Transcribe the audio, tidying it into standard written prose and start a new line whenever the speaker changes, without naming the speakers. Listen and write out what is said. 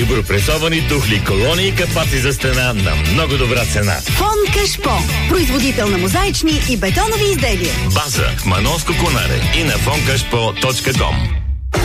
Добро пресовани тухли, колони и капаци за стена на много добра цена.
Фон Кашпо. Производител на мозаични и бетонови изделия.
База в Манолско Конаре и на fonkashpo.com.